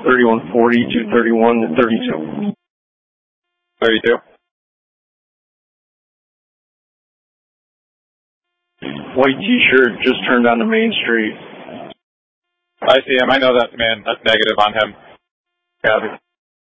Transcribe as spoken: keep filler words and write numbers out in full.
thirty-one forty, two thirty-one to thirty-two. thirty-two. White t-shirt, just turned on the main street. I see him. I know that man. That's negative on him. Copy.